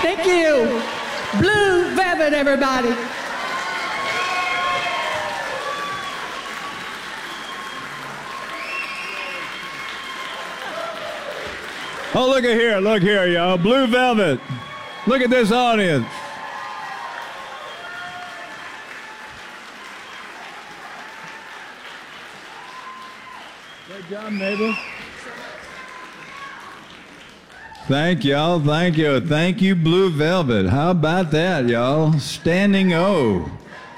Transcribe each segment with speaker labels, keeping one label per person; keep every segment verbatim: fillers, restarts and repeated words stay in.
Speaker 1: Thank you. Blue Velvet, everybody.
Speaker 2: Oh, look at here, look here, y'all. Blue Velvet. Look at this audience. Great job, neighbor. Thank y'all, thank you. Thank you, Blue Velvet. How about that, y'all? Standing O.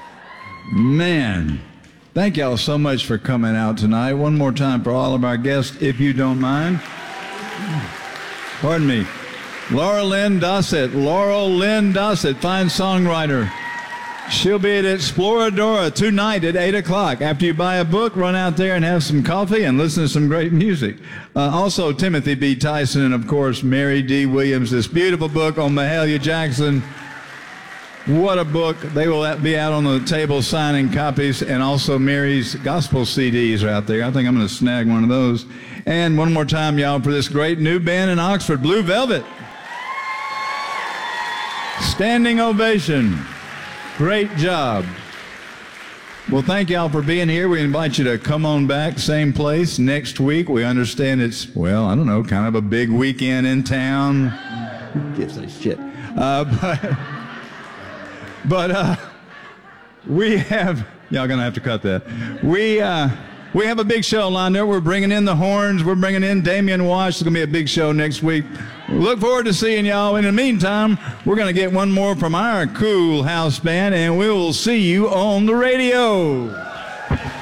Speaker 2: Man, thank y'all so much for coming out tonight. One more time for all of our guests, if you don't mind. Pardon me. Laura Lynn Dossett. Laurel Lynn Dossett, fine songwriter. She'll be at Exploradora tonight at eight o'clock. After you buy a book, run out there and have some coffee and listen to some great music. Uh, also, Timothy B. Tyson and, of course, Mary D. Williams. This beautiful book on Mahalia Jackson. What a book. They will be out on the table signing copies, and also Mary's gospel C Ds are out there. I think I'm going to snag one of those. And one more time, y'all, for this great new band in Oxford, Blue Velvet. Standing ovation. Great job. Well, thank y'all for being here. We invite you to come on back, same place, next week. We understand it's, well, I don't know, kind of a big weekend in town. Who gives a shit? Uh, but but uh, we have, y'all going to have to cut that. We, uh, we have a big show lined up. We're bringing in the horns. We're bringing in Damian Wash. It's going to be a big show next week. Look forward to seeing y'all. In the meantime, we're going to get one more from our cool house band, and we will see you on the radio.